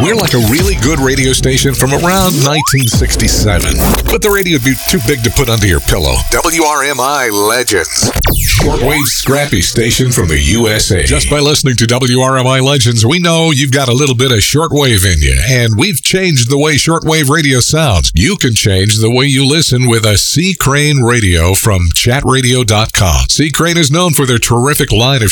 We're like a really good radio station from around 1967. But the radio would be too big to put under your pillow. WRMI Legends. Shortwave scrappy station from the USA. Just by listening to WRMI Legends, we know you've got a little bit of shortwave in you. And we've changed the way shortwave radio sounds. You can change the way you listen with a C. Crane radio from chatradio.com. C. Crane is known for their terrific line of